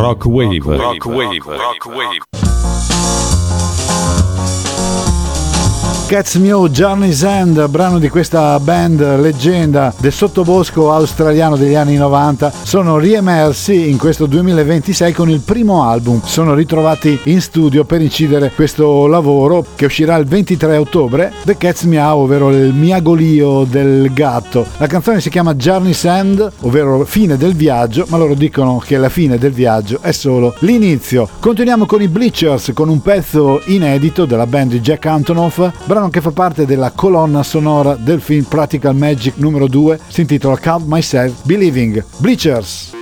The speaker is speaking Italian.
Rock Wave. Rock Wave. Rock Wave. Cats Meow, Journey's End, brano di questa band leggenda del sottobosco australiano degli anni 90, sono riemersi in questo 2026 con il primo album. Sono ritrovati in studio per incidere questo lavoro che uscirà il 23 ottobre, The Cats Meow, ovvero il miagolio del gatto. La canzone si chiama Journey's End, ovvero fine del viaggio, ma loro dicono che la fine del viaggio è solo l'inizio. Continuiamo con i Bleachers, con un pezzo inedito della band di Jack Antonoff, brano che fa parte della colonna sonora del film Practical Magic numero 2, si intitola Count Myself Believing. Bleachers.